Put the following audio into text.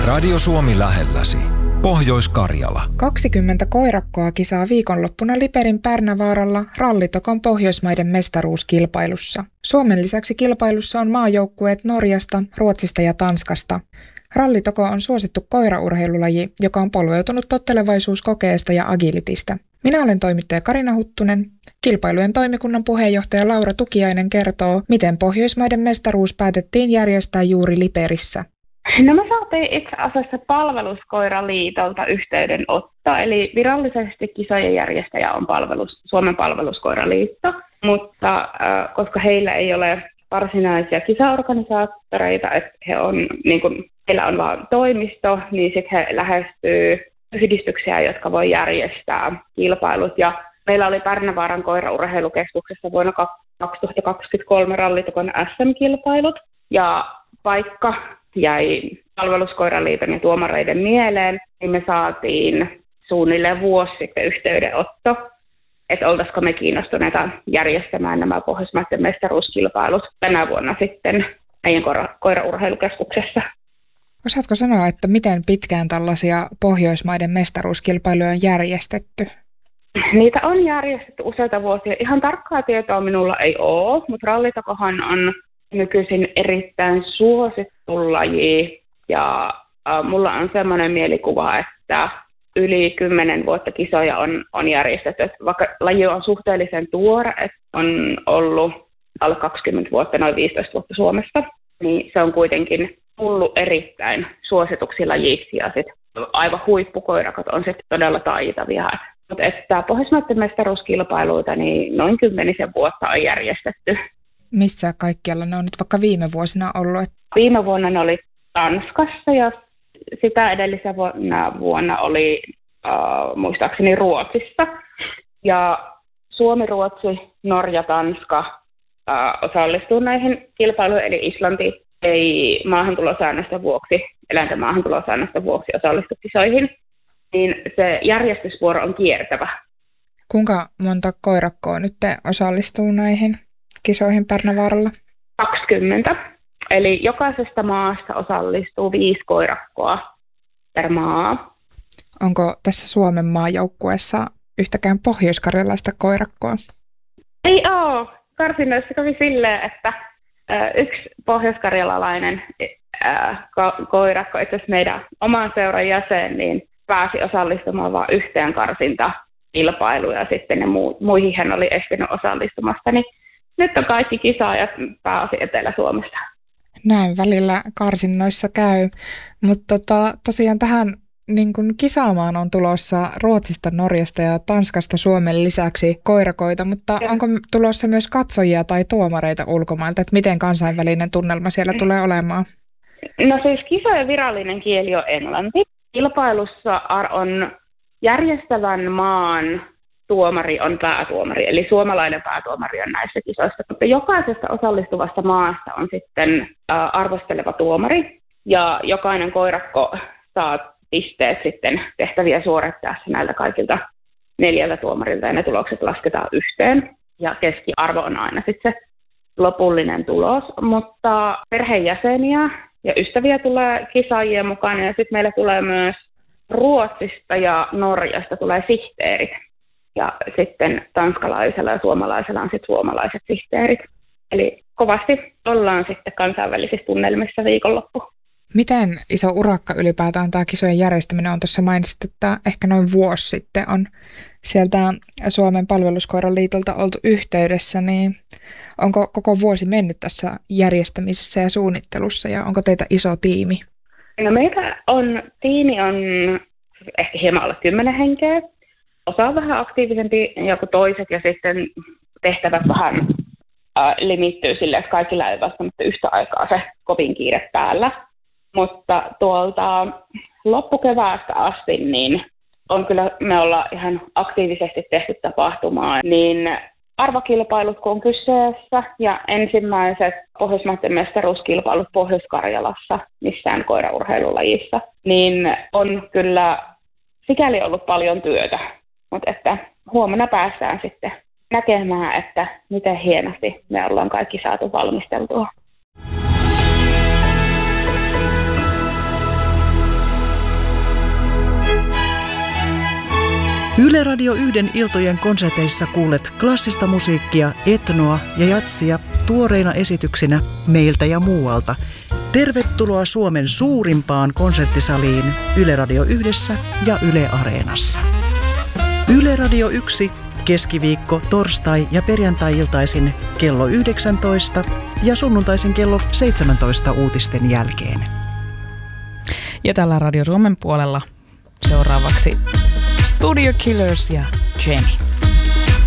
Radio Suomi lähelläsi. Pohjois-Karjala. 20 koirakkoa kisaa viikonloppuna Liperin Pärnävaaralla Rallitokon Pohjoismaiden mestaruuskilpailussa. Suomen lisäksi kilpailussa on maajoukkueet Norjasta, Ruotsista ja Tanskasta. Rallitoko on suosittu koiraurheilulaji, joka on polveutunut tottelevaisuuskokeesta ja agilitista. Minä olen toimittaja Karina Huttunen. Kilpailujen toimikunnan puheenjohtaja Laura Tukiainen kertoo, miten Pohjoismaiden mestaruus päätettiin järjestää juuri Liperissä. No me saatiin itse asiassa Palveluskoiraliitolta yhteydenotto, eli virallisesti kisojen järjestäjä on Suomen Palveluskoiraliitto, mutta koska heillä ei ole varsinaisia kisaorganisaattoreita, että heillä on vain toimisto, niin sitten he lähestyy yhdistyksiä, jotka voi järjestää kilpailut. Ja meillä oli Pärnävaaran koiraurheilukeskuksessa vuonna 2023 Rallitokon SM-kilpailut, ja vaikka jäi Palveluskoiraliiton ja tuomareiden mieleen, niin me saatiin suunnilleen vuosi sitten yhteydenotto, että oltaisiko me kiinnostuneita järjestämään nämä Pohjoismaiden mestaruuskilpailut tänä vuonna sitten meidän koiraurheilukeskuksessa. Osaatko sanoa, että miten pitkään tällaisia Pohjoismaiden mestaruuskilpailuja on järjestetty? Niitä on järjestetty useita vuosia. Ihan tarkkaa tietoa minulla ei ole, mutta rallitokohan on nykyisin erittäin suosittu laji. Ja mulla on semmoinen mielikuva, että yli 10 vuotta kisoja on järjestetty. Vaikka laji on suhteellisen tuore, että on ollut alle 20 vuotta, noin 15 vuotta Suomessa, niin se on kuitenkin tullut erittäin suosituksi lajiksi, ja sitten aivan huippukoirakot on sitten todella taitavia. Mutta että Pohjoismaiden mestaruuskilpailuita niin noin 10 vuotta on järjestetty. Missä kaikkialla ne on nyt vaikka viime vuosina ollut? Viime vuonna ne oli Tanskassa, ja sitä edellisen vuonna oli muistaakseni Ruotsissa. Ja Suomi, Ruotsi, Norja, Tanska osallistuu näihin kilpailuihin, eli Islanti ei eläinten maahantulosäännösten vuoksi osallistu kisoihin, niin se järjestysvuoro on kiertävä. Kuinka monta koirakkoa nyt osallistuu näihin kisoihin Pärnävaaralla? 20. Eli jokaisesta maasta osallistuu 5 koirakkoa per maa. Onko tässä Suomen maajoukkueessa yhtäkään pohjoiskarjalaista koirakkoa? Ei ole. Karsinnoissa kävi silleen, että yksi pohjoiskarjalalainen koirakko, itse asiassa meidän oman seuran jäsen, niin pääsi osallistumaan vain yhteen karsintakilpailuun, ja sitten ne muihin hän oli estynyt osallistumasta. Niin nyt on kaikki kisaajat pääasi Etelä-Suomessa. Näin välillä karsinnoissa käy, mutta tosiaan tähän niin kun kisaamaan on tulossa Ruotsista, Norjasta ja Tanskasta Suomen lisäksi koirakoita, mutta onko tulossa myös katsojia tai tuomareita ulkomailta, että miten kansainvälinen tunnelma siellä tulee olemaan? No siis kisojen virallinen kieli on englanti. Kilpailussa on järjestävän maan tuomari on päätuomari, eli suomalainen päätuomari on näissä kisoissa. Mutta jokaisesta osallistuvasta maasta on sitten arvosteleva tuomari, ja jokainen koirakko saa pisteet sitten tehtäviä suorittaessa näiltä kaikilta 4 tuomarilta, ja ne tulokset lasketaan yhteen, ja keskiarvo on aina sitten se lopullinen tulos. Mutta perheenjäseniä ja ystäviä tulee kisaajien mukaan, ja sitten meillä tulee myös Ruotsista ja Norjasta tulee sihteerit. Ja sitten tanskalaisella ja suomalaisella on sitten suomalaiset sihteerit. Eli kovasti ollaan sitten kansainvälisissä tunnelmissa viikonloppu. Miten iso urakka ylipäätään tämä kisojen järjestäminen on? Tuossa mainitsit, että ehkä noin vuosi sitten on sieltä Suomen Palveluskoiraliitolta oltu yhteydessä, niin onko koko vuosi mennyt tässä järjestämisessä ja suunnittelussa, ja onko teitä iso tiimi? No tiimi on ehkä hieman alle 10 henkeä. Osa on vähän aktiivisempi joku toiset, ja sitten tehtävät vähän limittyy sille, että kaikilla ei välttämättä yhtä aikaa se kovin kiire päällä. Mutta tuolta loppukeväästä asti niin me ollaan ihan aktiivisesti tehty tapahtumaa, niin arvokilpailut kun on kyseessä ja ensimmäiset Pohjoismaiden mestaruuskilpailut Pohjois-Karjalassa missään koiraurheilulajissa, niin on kyllä sikäli ollut paljon työtä, mutta että huomenna päästään sitten näkemään, että miten hienosti me ollaan kaikki saatu valmisteltua. Yle Radio 1 iltojen konserteissa kuulet klassista musiikkia, etnoa ja jatsia tuoreina esityksinä meiltä ja muualta. Tervetuloa Suomen suurimpaan konserttisaliin Yle Radio 1 ja Yle Areenassa. Yle Radio 1 keskiviikko, torstai ja perjantai-iltaisin kello 19 ja sunnuntaisin kello 17 uutisten jälkeen. Ja tällä Radio Suomen puolella seuraavaksi Studio Killers ja Jenny.